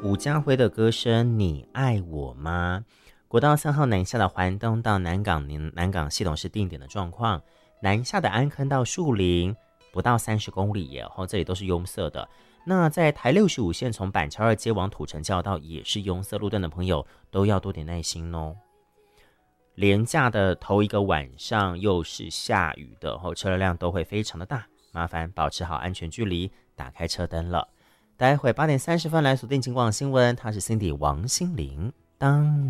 伍家辉的歌声《你爱我吗》。国道3号南下的环东到南港系统是定点的状况，南下的安坑到树林不到30公里耶，这里都是拥塞的。那在台65线从板桥2街往土城交道也是拥塞，路段的朋友都要多点耐心哦。连假的头一个晚上又是下雨的，车流量都会非常的大，麻烦保持好安全距离，打开车灯了。待会8点30分来锁定警广新闻，他是 Cindy 王心凌。当